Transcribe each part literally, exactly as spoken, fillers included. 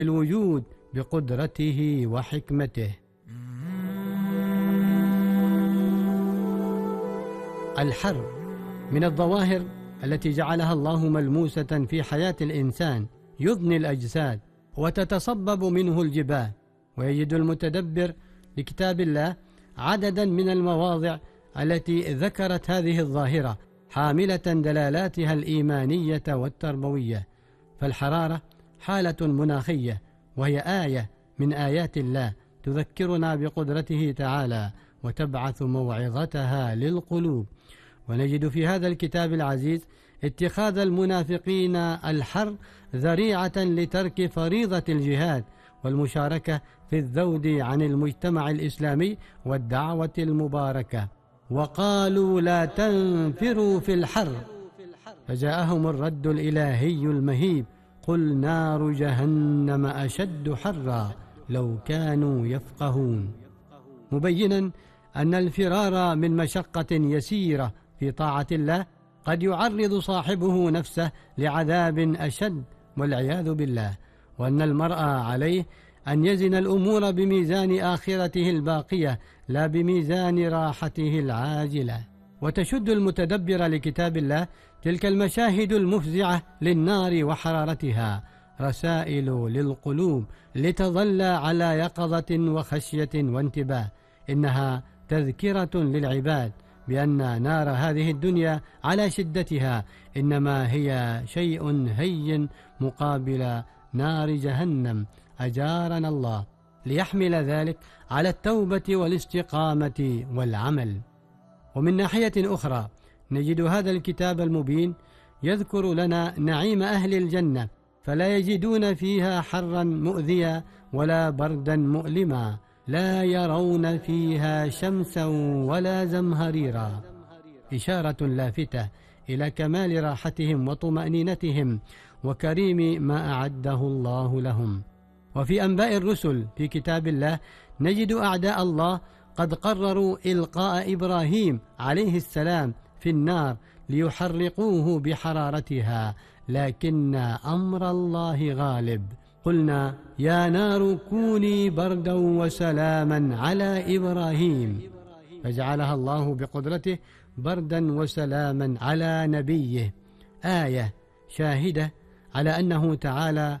الوجود بقدرته وحكمته. الحر من الظواهر التي جعلها الله ملموسة في حياة الإنسان، يضني الأجساد وتتصبب منه الجبال. ويجد المتدبر لكتاب الله عددا من المواضع التي ذكرت هذه الظاهرة حاملة دلالاتها الإيمانية والتربوية. فالحرارة حالة مناخية، وهي آية من آيات الله تذكرنا بقدرته تعالى وتبعث موعظتها للقلوب. ونجد في هذا الكتاب العزيز اتخاذ المنافقين الحر ذريعة لترك فريضة الجهاد والمشاركة في الذود عن المجتمع الإسلامي والدعوة المباركة. وقالوا لا تنفروا في الحر، فجاءهم الرد الإلهي المهيب: قل نار جهنم أشد حرا لو كانوا يفقهون، مبينا أن الفرار من مشقة يسيرة في طاعة الله قد يعرض صاحبه نفسه لعذاب أشد والعياذ بالله، وأن المرء عليه أن يزن الأمور بميزان آخرته الباقية لا بميزان راحته العاجلة. وتشد المتدبر لكتاب الله تلك المشاهد المفزعة للنار وحرارتها رسائل للقلوب لتظل على يقظة وخشية وانتباه. إنها تذكرة للعباد بأن نار هذه الدنيا على شدتها إنما هي شيء هين مقابل نار جهنم، أجارنا الله، ليحمل ذلك على التوبة والاستقامة والعمل. ومن ناحية أخرى نجد هذا الكتاب المبين يذكر لنا نعيم أهل الجنة، فلا يجدون فيها حرا مؤذيا ولا بردا مؤلما، لا يرون فيها شمسا ولا زمهريرا، إشارة لافتة إلى كمال راحتهم وطمأنينتهم وكريم ما أعده الله لهم. وفي أنباء الرسل في كتاب الله نجد أعداء الله قد قرروا إلقاء إبراهيم عليه السلام في النار ليحرقوه بحرارتها، لكن أمر الله غالب. قلنا يا نار كوني بردا وسلاما على إبراهيم، فجعلها الله بقدرته بردا وسلاما على نبيه، آية شاهدة على أنه تعالى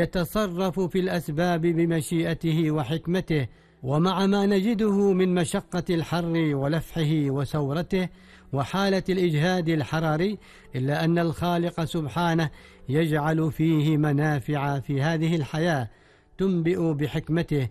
يتصرف في الأسباب بمشيئته وحكمته. ومع ما نجده من مشقة الحر ولفحه وسورته وحالة الإجهاد الحراري، إلا أن الخالق سبحانه يجعل فيه منافع في هذه الحياة تنبئ بحكمته،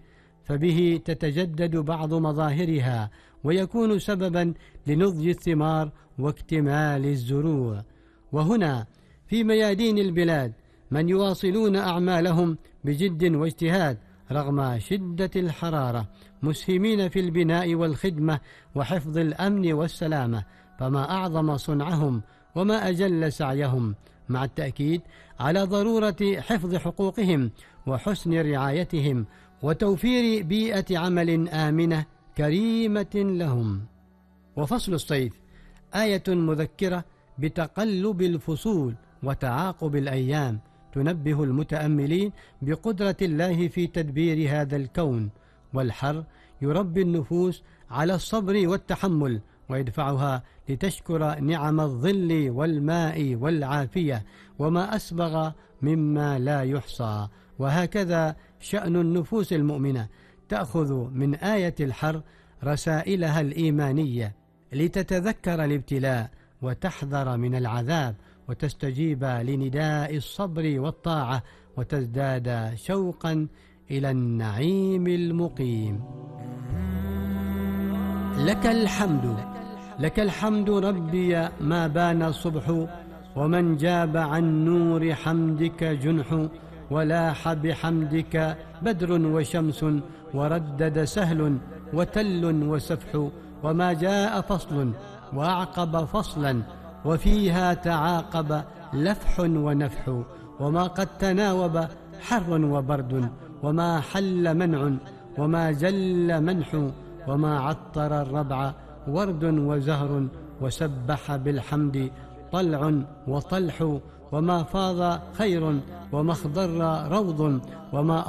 فبه تتجدد بعض مظاهرها ويكون سببا لنضج الثمار واكتمال الزروع. وهنا في ميادين البلاد من يواصلون أعمالهم بجد واجتهاد رغم شدة الحرارة، مسهمين في البناء والخدمة وحفظ الأمن والسلامة، فما أعظم صنعهم وما أجل سعيهم، مع التأكيد على ضرورة حفظ حقوقهم وحسن رعايتهم وتوفير بيئة عمل آمنة كريمة لهم. وفصل الصيف آية مذكرة بتقلب الفصول وتعاقب الأيام، تنبه المتأملين بقدرة الله في تدبير هذا الكون. والحر يربي النفوس على الصبر والتحمل ويدفعها لتشكر نعم الظل والماء والعافية وما أسبغ مما لا يحصى. وهكذا شأن النفوس المؤمنة، تأخذ من آية الحر رسائلها الإيمانية لتتذكر الابتلاء وتحذر من العذاب وتستجيب لنداء الصبر والطاعة وتزداد شوقا إلى النعيم المقيم. لك الحمد، لك الحمد ربي ما بان الصبح، ومن جاب عن نور حمدك جنح، ولاح بحمدك بدر وشمس، وردد سهل وتل وسفح، وما جاء فصل وأعقب فصلا، وفيها تعاقب لفح ونفح، وما قد تناوب حر وبرد، وما حل منع وما جل منح، وما عطر الربع ورد وزهر، وسبح بالحمد طلع وطلح، وما فاض خير وما اخضر روض وما